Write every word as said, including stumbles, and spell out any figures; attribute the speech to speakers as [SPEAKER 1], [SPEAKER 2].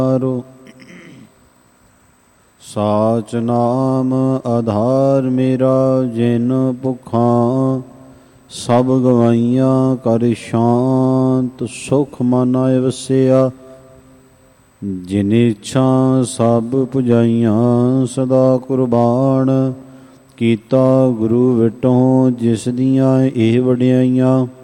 [SPEAKER 1] ਸਾਚ ਨਾਮ ਆਧਾਰ ਮੇਰਾ, ਜਿਨ ਭੁੱਖਾਂ ਸਭ ਗਵਾਈਆਂ ਕਰ ਸ਼ਾਂਤ, ਸੁਖ ਮਨ ਆਏ ਵਸਿਆ। ਜਿਨ ਇੱਛਾ ਸਭ ਪੁਜਾਈਆਂ, ਸਦਾ ਕੁਰਬਾਨ ਕੀਤਾ ਗੁਰੂ ਵਿਟੋਂ, ਜਿਸ ਦੀਆਂ ਇਹ ਵਡਿਆਈਆਂ।